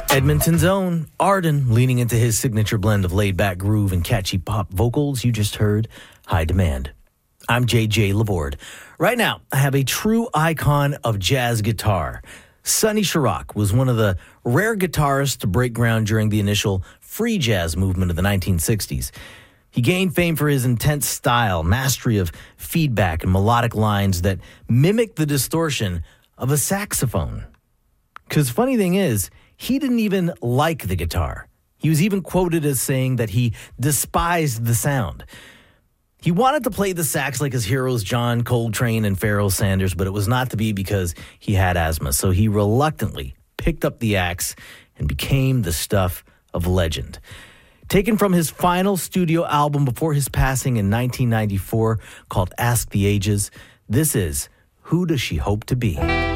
Edmonton's own Arden, leaning into his signature blend of laid-back groove and catchy pop vocals. You just heard High Demand. I'm JJ Laborde. Right now, I have a true icon of jazz guitar. Sonny Sharrock was one of the rare guitarists to break ground during the initial free jazz movement of the 1960s. He gained fame for his intense style, mastery of feedback and melodic lines that mimic the distortion of a saxophone. Because funny thing is, he didn't even like the guitar. He was even quoted as saying that he despised the sound. He wanted to play the sax like his heroes John Coltrane and Pharoah Sanders, but it was not to be because he had asthma. So he reluctantly picked up the axe and became the stuff of legend. Taken from his final studio album before his passing in 1994 called Ask the Ages, this is Who Does She Hope to Be?